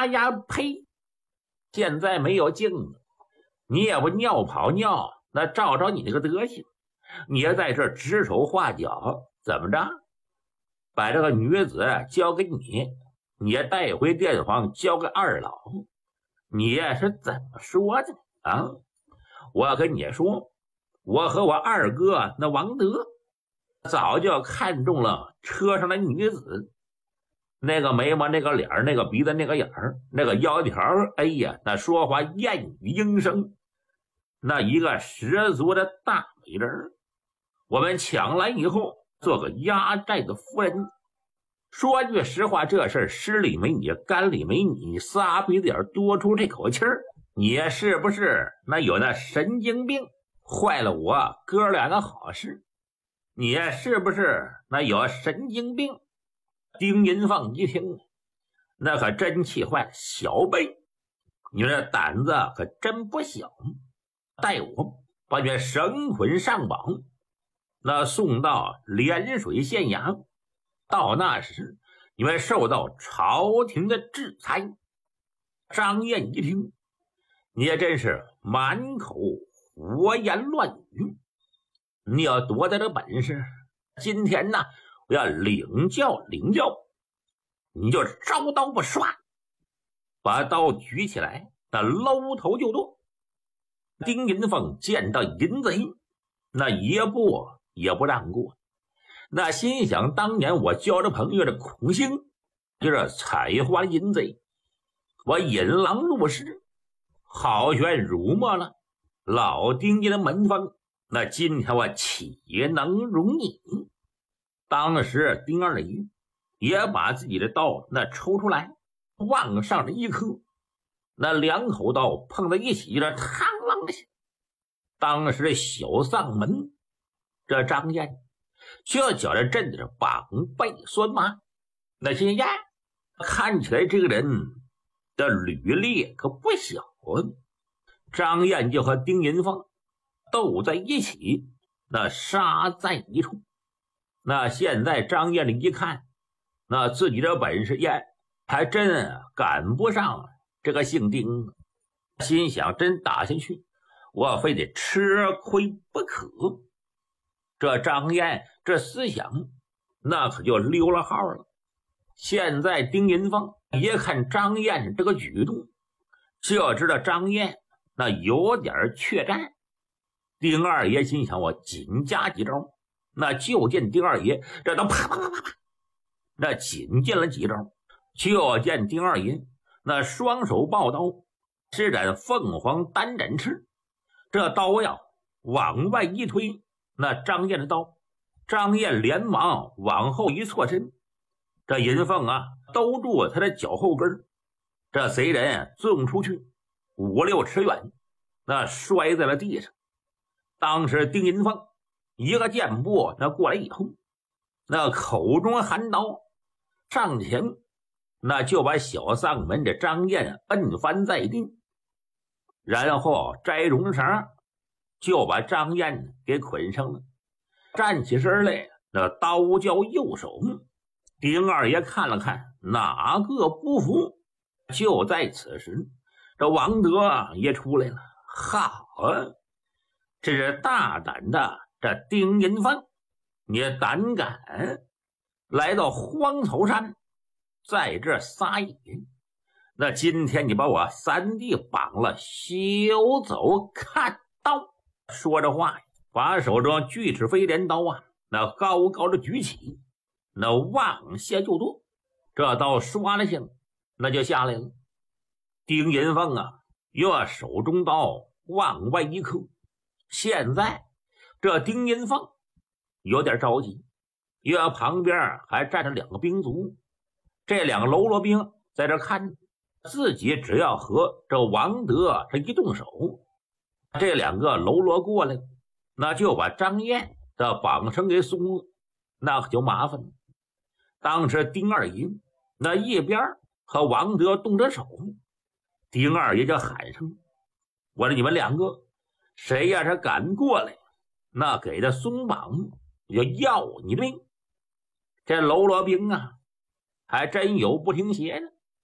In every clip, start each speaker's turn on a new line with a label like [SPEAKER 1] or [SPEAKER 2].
[SPEAKER 1] 哎呀呸！现在没有镜子，你也不尿跑尿，那照照你那个德行，你也在这指手画脚，怎么着？把这个女子交给你，你也带回店房交给二老，你也是怎么说的啊？我跟你说，我和我二哥那王德早就看中了车上的女子，那个眉毛那个脸那个鼻子那个眼儿那个腰条，哎呀，那说话艳语莺声，那一个十足的大美人。我们抢来以后做个压寨的夫人。说句实话，这事湿里没你干里没你，撒鼻子眼多出这口气儿，你是不是那有那神经病，坏了我哥俩的好事？你是不是那有神经病？丁银凤一听，那可真气坏了，小辈，你这胆子可真不小，待我把你绳捆上绑，那送到涟水县衙，到那时你们受到朝廷的制裁。张燕一听，你也真是满口胡言乱语，你有多大的本事？今天呢，我要领教领教，你就招刀不刷，把刀举起来，那搂头就剁。丁银凤见到淫贼，那一步也不让过，那心想当年我交着朋友的孔兴，就是采花的淫贼，我引狼入室，好悬辱没了老丁家的门风，那今天我岂能容你？当时丁二爷也把自己的刀那抽出来，往上了一磕，那两口刀碰在一起，这嘡啷的响。当时小丧门这张燕就觉得震的是膀背酸麻，那心呀，看起来这个人的履历可不小。张燕就和丁银凤斗在一起，那杀在一处。那现在张燕的一看，那自己的本事呀，还真赶不上这个姓丁，心想真打下去，我非得吃亏不可。这张燕这思想那可就溜了号了。现在丁银凤一看张燕这个举动，就知道张燕那有点怯战。丁二爷心想，我紧加几招。那就见丁二爷这都啪啪啪啪啪，那紧进了几招。就见丁二爷那双手抱刀，施展凤凰单展翅，这刀呀往外一推，那张燕的刀，张燕连忙往后一错身，这银凤啊兜住他的脚后跟，这贼人纵出去5、6尺远，那摔在了地上。当时丁银凤一个箭步那过来以后，那口中含刀上前，那就把小丧门这张燕摁翻在地，然后摘绒绳就把张燕给捆上了。站起身来，那刀交右手，丁二爷看了看，哪个不服？就在此时，这王德也出来了。好啊，这是大胆的这丁银凤，你胆敢来到荒草山，在这撒野，那今天你把我三弟绑了，休走看刀。说着话，把手中锯齿飞镰刀啊那高高的举起，那往下就剁。这刀刷了下，那就下来了。丁银凤啊又手中刀往外一扣。现在这丁银凤有点着急，因为旁边还站着2个兵卒，这2个喽啰兵在这看着，自己只要和这王德这一动手，这2个喽啰过来，那就把张燕的绑绳给松了，那可就麻烦了。当时丁二爷那一边和王德动着手，丁二爷就喊声，我说你们2个谁要是敢过来，那给他松绑，就要你的命。这喽啰兵啊还真有不听邪的，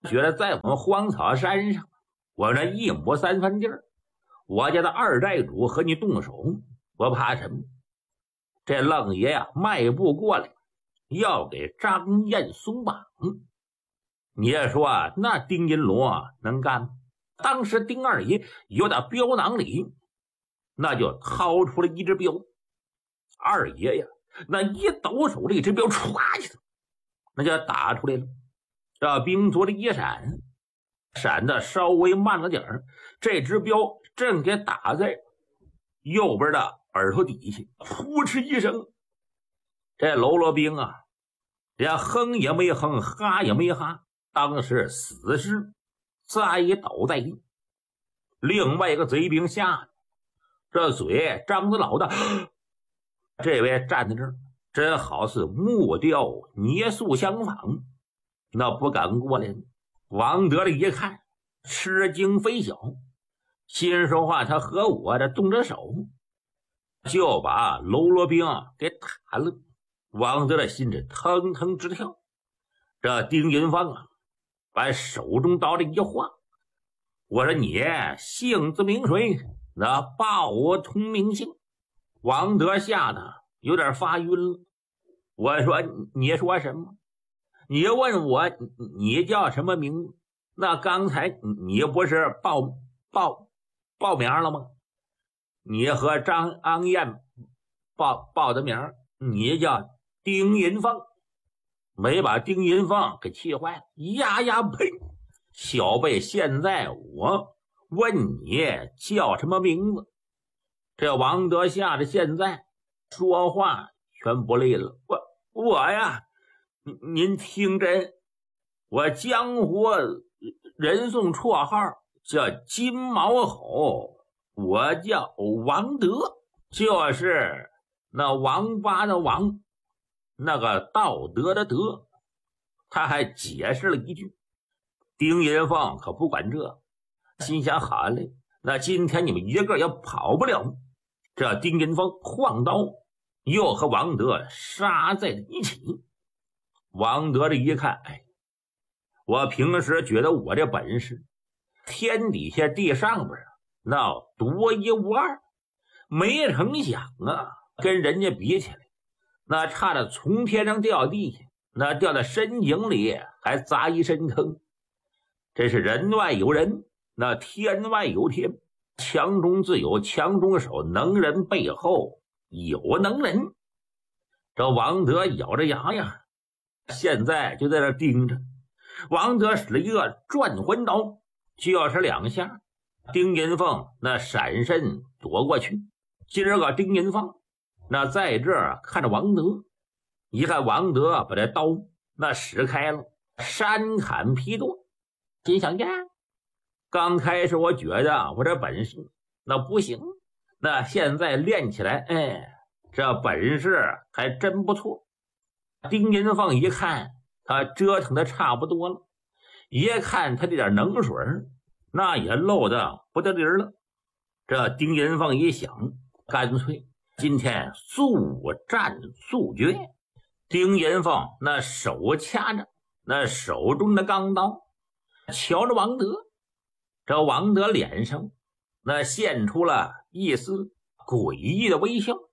[SPEAKER 1] 觉得在我们荒草山上，我那1亩3分地儿，我家的二寨主和你动手，我怕什么？这愣爷呀，迈步过来，要给张燕松绑。你也说啊，那丁银龙啊能干吗？当时丁二爷有点镖囊里，那就掏出了一只镖。二爷呀，那一抖手，这只镖歘一下，那就打出来了。这兵卒的一闪，闪的稍微慢了点儿，这只镖正给打在右边的耳朵底下，扑哧一声，这喽啰兵啊，连哼也没哼，哈也没哈，当时死尸栽倒在地。另外一个贼兵吓得这嘴张得老大，这位站在这儿，真好似木雕捏塑相仿，那不敢过来。王德利一看，吃惊非小，心说话他和我这动着手，就把喽啰兵给打了。王德的心里腾腾直跳。这丁银芳啊，把手中刀这一晃，我说你姓字名谁？那报我通名姓。王德吓得有点发晕了。我说你说什么？你问我你叫什么名字？那刚才你不是报名了吗？你和张安燕报的名，你叫丁银凤，没把丁银凤给气坏了。呀呸！小辈，现在我问你叫什么名字？这王德吓得现在说话全不利了。我呀，您听真，我江湖人送绰号叫金毛猴，我叫王德，就是那王八的王，那个道德的德。他还解释了一句。丁银凤可不管这，心想好嘞，那今天你们一个也跑不了。这丁银凤晃刀又和王德杀在了一起。王德这一看，哎，我平时觉得我这本事天底下地上边那独一无二，没成想啊，跟人家比起来，那差点从天上掉地下，那掉到深井里还砸一身坑。这是人外有人，那天外有天，强中自有强中手，能人背后有能人。这王德咬着牙呀，现在就在这盯着。王德使了一个转魂刀，就是2下，丁银凤那闪身躲过去。今儿个丁银凤那在这儿看着王德，一看王德把这刀那使开了，山砍劈剁。心想呀，刚开始我觉得我这本事那不行，那现在练起来，哎，这本事还真不错。丁银凤一看他折腾的差不多了，一看他这点能水那也漏的不得理了。这丁银凤一想，干脆今天速战速决。丁银凤那手掐着那手中的钢刀，瞧着王德。这王德脸上那现出了一丝诡异的微笑。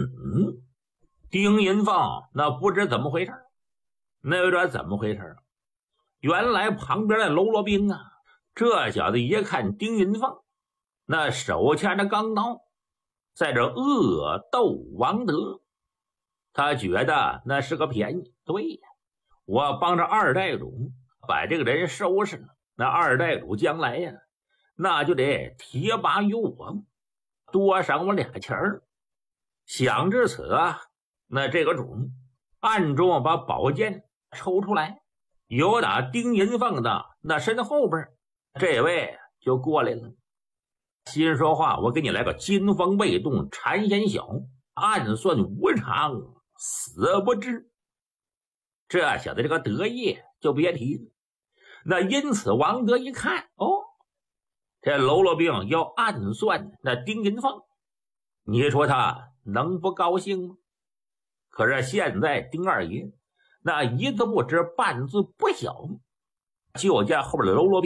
[SPEAKER 1] 丁银凤那不知怎么回事，那有点怎么回事。原来旁边的喽啰兵啊，这小子一看丁银凤那手掐着钢刀在这恶斗王德，他觉得那是个便宜。对呀，我帮着二寨主把这个人收拾了，那二寨主将来呀，那就得提拔于我，多赏我2钱儿。想至此啊，那这个主暗中把宝剑抽出来，由打丁银凤的那身后边，这位就过来了。心说话，我给你来个金风未动禅言小，暗算无常死不知。这小子这个得意就别提了。那因此王德一看，哦，这喽啰兵要暗算那丁银凤，你说他能不高兴吗？可是现在丁二爷那一字不知半字不晓， 旧家后边的喽啰